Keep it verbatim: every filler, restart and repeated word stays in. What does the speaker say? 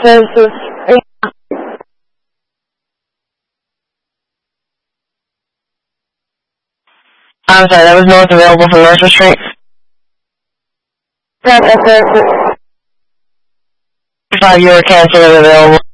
Services. I'm sorry, that was no one's available for North Street. Services. Five, you were canceled and available.